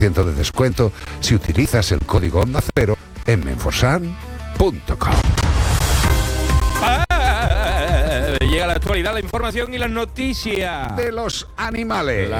de descuento si utilizas el código Onda Cero en menforsan.com. Llega la actualidad, la información y las noticias De los animales.